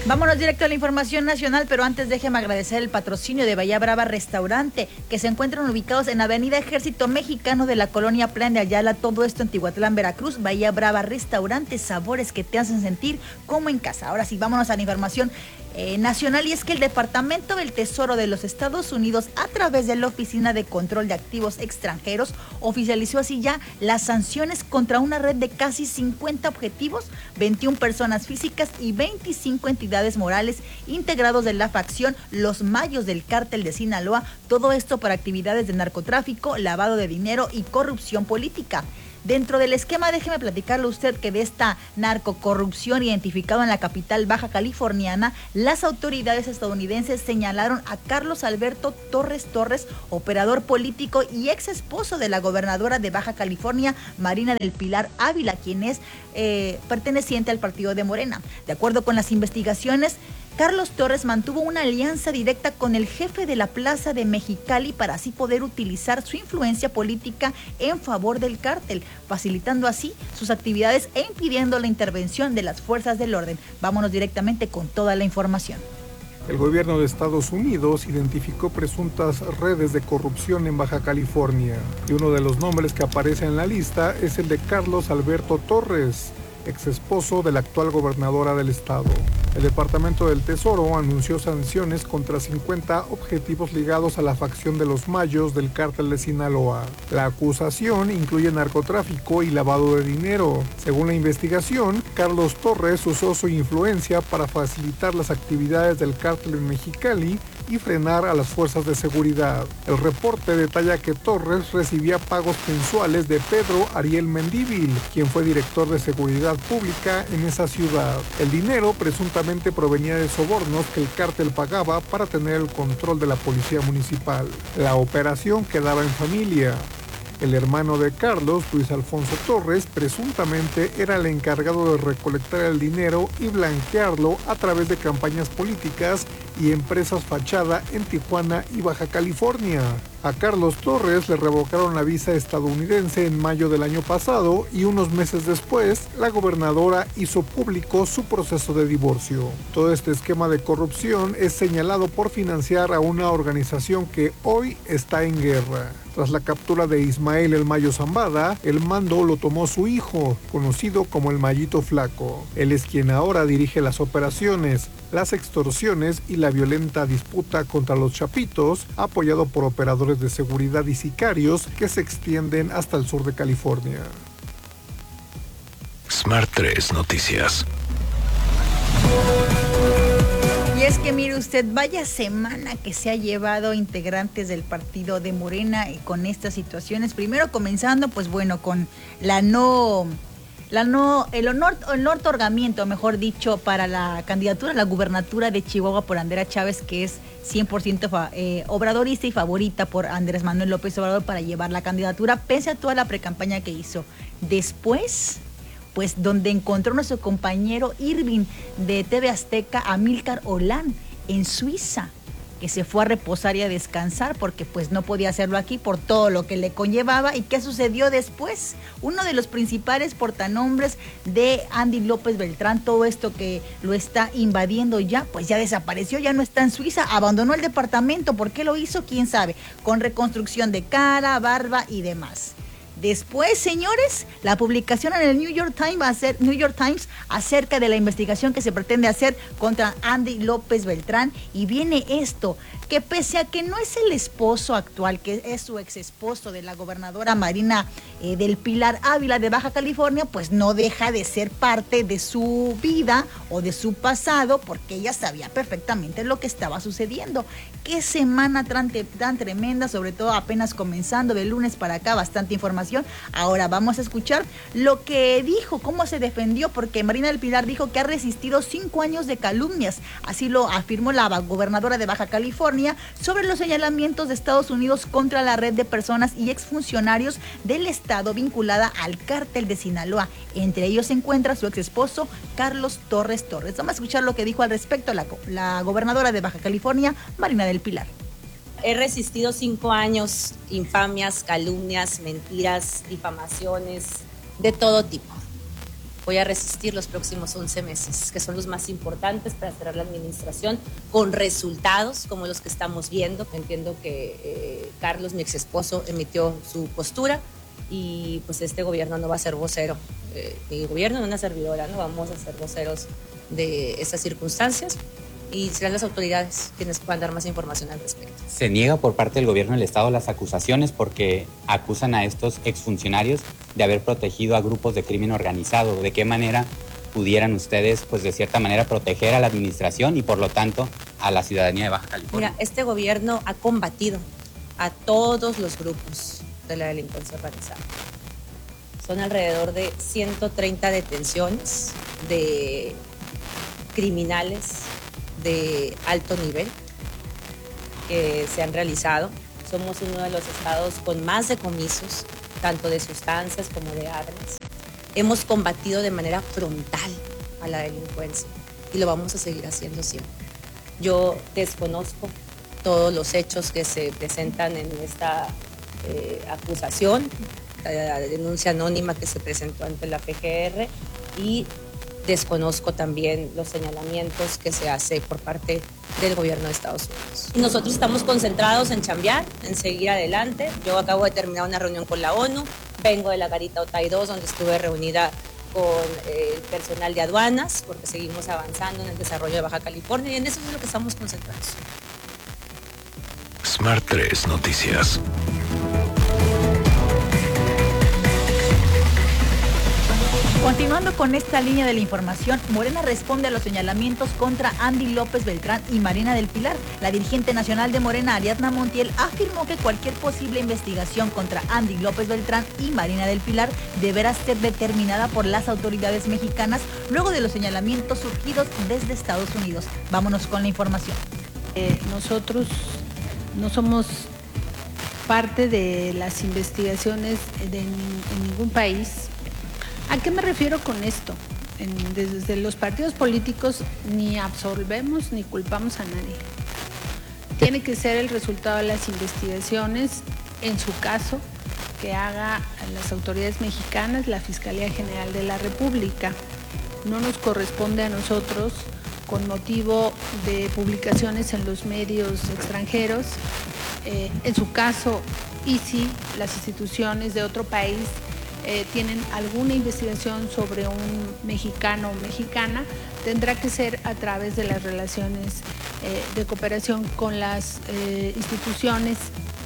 Vámonos directo a la información nacional, pero antes déjeme agradecer el patrocinio de Bahía Brava Restaurante, que se encuentran ubicados en Avenida Ejército Mexicano de la Colonia Plan de Ayala, todo esto en Tihuatlán, Veracruz. Bahía Brava Restaurante, sabores que te hacen sentir como en casa. Ahora sí, vámonos a la información nacional, y es que el Departamento del Tesoro de los Estados Unidos, a través de la Oficina de Control de Activos Extranjeros, oficializó así ya las sanciones contra una red de casi 50 objetivos, 21 personas físicas y 25 entidades morales integrados de la facción Los Mayos del Cártel de Sinaloa, todo esto para actividades de narcotráfico, lavado de dinero y corrupción política. Dentro del esquema, déjeme platicarle a usted que de esta narcocorrupción identificada en la capital baja californiana, las autoridades estadounidenses señalaron a Carlos Alberto Torres, operador político y ex esposo de la gobernadora de Baja California, Marina del Pilar Ávila, quien es perteneciente al partido de Morena. De acuerdo con las investigaciones, Carlos Torres mantuvo una alianza directa con el jefe de la Plaza de Mexicali para así poder utilizar su influencia política en favor del cártel, facilitando así sus actividades e impidiendo la intervención de las fuerzas del orden. Vámonos directamente con toda la información. El gobierno de Estados Unidos identificó presuntas redes de corrupción en Baja California, y uno de los nombres que aparece en la lista es el de Carlos Alberto Torres, ex esposo de la actual gobernadora del estado. El Departamento del Tesoro anunció sanciones contra 50 objetivos ligados a la facción de los Mayos del Cártel de Sinaloa. La acusación incluye narcotráfico y lavado de dinero. Según la investigación, Carlos Torres usó su influencia para facilitar las actividades del cártel en Mexicali y frenar a las fuerzas de seguridad. El reporte detalla que Torres recibía pagos mensuales de Pedro Ariel Mendívil, quien fue director de seguridad pública en esa ciudad. El dinero presuntamente provenía de sobornos que el cártel pagaba para tener el control de la policía municipal. La operación quedaba en familia. El hermano de Carlos, Luis Alfonso Torres, presuntamente era el encargado de recolectar el dinero y blanquearlo a través de campañas políticas y empresas fachada en Tijuana y Baja California. A Carlos Torres le revocaron la visa estadounidense en mayo del año pasado, y unos meses después, la gobernadora hizo público su proceso de divorcio. Todo este esquema de corrupción es señalado por financiar a una organización que hoy está en guerra. Tras la captura de Ismael El Mayo Zambada, el mando lo tomó su hijo, conocido como el Mayito Flaco. Él es quien ahora dirige las operaciones, las extorsiones y la violenta disputa contra los Chapitos, apoyado por operadores de seguridad y sicarios que se extienden hasta el sur de California. Smart 3 Noticias. Y es que mire usted, vaya semana que se ha llevado integrantes del partido de Morena y con estas situaciones. Primero comenzando, pues bueno, con el otorgamiento, mejor dicho, para la candidatura a la gubernatura de Chihuahua por Andrea Chávez, que es 100% obradorista y favorita por Andrés Manuel López Obrador para llevar la candidatura, pese a toda la precampaña que hizo. Después, pues donde encontró nuestro compañero Irving de TV Azteca, Amílcar Olán, en Suiza, que se fue a reposar y a descansar porque pues no podía hacerlo aquí por todo lo que le conllevaba. ¿Y qué sucedió después? Uno de los principales portanombres de Andy López Beltrán, todo esto que lo está invadiendo ya, pues ya desapareció, ya no está en Suiza, abandonó el departamento. ¿Por qué lo hizo? ¿Quién sabe? Con reconstrucción de cara, barba y demás. Después, señores, la publicación en el New York Times acerca de la investigación que se pretende hacer contra Andy López Beltrán, y viene esto, que pese a que no es el esposo actual, que es su ex esposo de la gobernadora Marina del Pilar Ávila de Baja California, pues no deja de ser parte de su vida o de su pasado, porque ella sabía perfectamente lo que estaba sucediendo. Qué semana tan tremenda, sobre todo apenas comenzando de lunes para acá, bastante información. Ahora vamos a escuchar lo que dijo, cómo se defendió, porque Marina del Pilar dijo que ha resistido 5 años de calumnias. Así lo afirmó la gobernadora de Baja California sobre los señalamientos de Estados Unidos contra la red de personas y exfuncionarios del estado vinculada al cártel de Sinaloa. Entre ellos se encuentra su ex esposo Carlos Torres. Vamos a escuchar lo que dijo al respecto la gobernadora de Baja California, Marina del Pilar. He resistido 5 años, infamias, calumnias, mentiras, difamaciones, de todo tipo. voy a resistir los próximos 11 meses, que son los más importantes para cerrar la administración con resultados como los que estamos viendo. Entiendo que Carlos, mi ex esposo, emitió su postura y pues este gobierno no va a ser vocero. Mi gobierno, una servidora, no vamos a ser voceros de estas circunstancias y serán las autoridades quienes puedan dar más información al respecto. Se niega por parte del gobierno del Estado las acusaciones porque acusan a estos exfuncionarios de haber protegido a grupos de crimen organizado. ¿De qué manera pudieran ustedes, pues de cierta manera, proteger a la administración y por lo tanto a la ciudadanía de Baja California? Mira, este gobierno ha combatido a todos los grupos de la delincuencia organizada. Son alrededor de 130 detenciones de criminales de alto nivel que se han realizado. Somos uno de los estados con más decomisos, tanto de sustancias como de armas. Hemos combatido de manera frontal a la delincuencia y lo vamos a seguir haciendo siempre. Yo desconozco todos los hechos que se presentan en esta acusación, la denuncia anónima que se presentó ante la PGR, y desconozco también los señalamientos que se hace por parte del gobierno de Estados Unidos. Nosotros estamos concentrados en chambear, en seguir adelante. Yo acabo de terminar una reunión con la ONU, vengo de la garita Otay 2, donde estuve reunida con el personal de aduanas, porque seguimos avanzando en el desarrollo de Baja California y en eso es lo que estamos concentrados. Smart 3 Noticias. Continuando con esta línea de la información, Morena responde a los señalamientos contra Andy López Beltrán y Marina del Pilar. La dirigente nacional de Morena, Ariadna Montiel, afirmó que cualquier posible investigación contra Andy López Beltrán y Marina del Pilar deberá ser determinada por las autoridades mexicanas luego de los señalamientos surgidos desde Estados Unidos. Vámonos con la información. Nosotros no somos parte de las investigaciones en ningún país. ¿A qué me refiero con esto? Desde los partidos políticos ni absolvemos ni culpamos a nadie. Tiene que ser el resultado de las investigaciones, en su caso, que haga las autoridades mexicanas, la Fiscalía General de la República. No nos corresponde a nosotros, con motivo de publicaciones en los medios extranjeros, en su caso, y si las instituciones de otro país tienen alguna investigación sobre un mexicano o mexicana, tendrá que ser a través de las relaciones de cooperación con las instituciones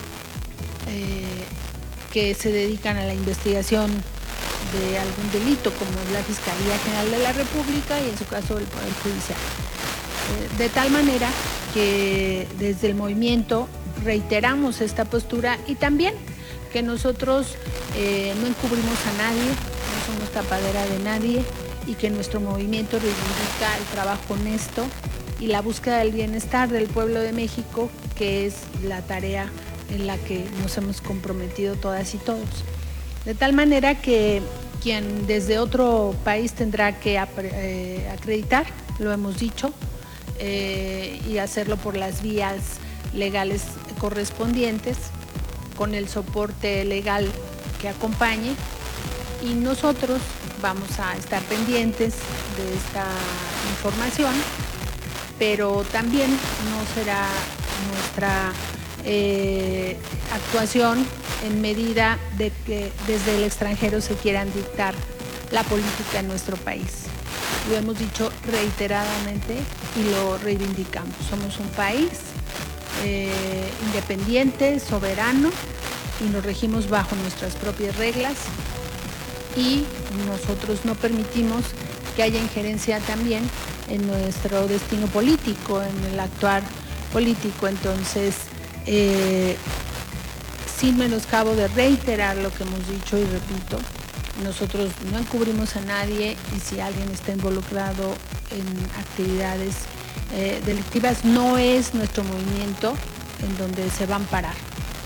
que se dedican a la investigación de algún delito, como la Fiscalía General de la República y en su caso el Poder Judicial. De tal manera que desde el movimiento reiteramos esta postura y también que nosotros no encubrimos a nadie, no somos tapadera de nadie y que nuestro movimiento reivindica el trabajo honesto y la búsqueda del bienestar del pueblo de México, que es la tarea en la que nos hemos comprometido todas y todos. De tal manera que quien desde otro país tendrá que acreditar, lo hemos dicho, y hacerlo por las vías legales correspondientes, con el soporte legal que acompañe, y nosotros vamos a estar pendientes de esta información, pero también no será nuestra actuación en medida de que desde el extranjero se quieran dictar la política en nuestro país. Lo hemos dicho reiteradamente y lo reivindicamos. Somos un país independiente, soberano, y nos regimos bajo nuestras propias reglas y nosotros no permitimos que haya injerencia también en nuestro destino político, en el actuar político. Entonces, sin menoscabo de reiterar lo que hemos dicho y repito, nosotros no encubrimos a nadie y si alguien está involucrado en actividades delictivas, no es nuestro movimiento en donde se va a amparar.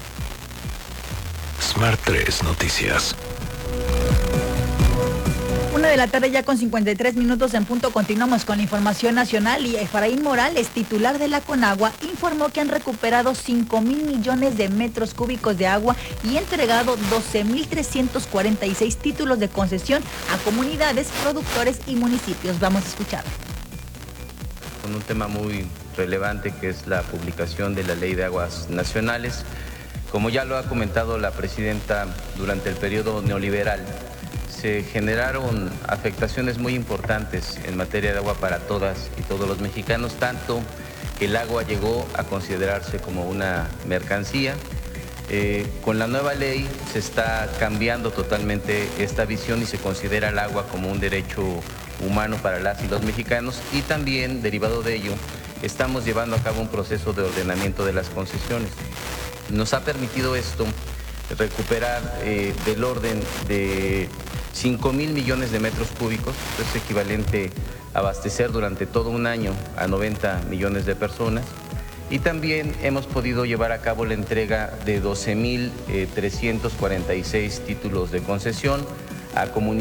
Smart 3 Noticias. 1:00 ya con 53 minutos en punto. Continuamos con la información nacional y Efraín Morales, titular de la Conagua, informó que han recuperado 5,000 millones de metros cúbicos de agua y entregado 12,346 títulos de concesión a comunidades, productores y municipios. Vamos a escuchar. Con un tema muy relevante que es la publicación de la Ley de Aguas Nacionales. Como ya lo ha comentado la presidenta, durante el periodo neoliberal se generaron afectaciones muy importantes en materia de agua para todas y todos los mexicanos, tanto que el agua llegó a considerarse como una mercancía. Con la nueva ley se está cambiando totalmente esta visión y se considera el agua como un derecho humano para las y los mexicanos, y también, derivado de ello, estamos llevando a cabo un proceso de ordenamiento de las concesiones. Nos ha permitido esto recuperar del orden de 5,000 millones de metros cúbicos, esto es equivalente a abastecer durante todo un año a 90 millones de personas, y también hemos podido llevar a cabo la entrega de 12,346 títulos de concesión a comunidades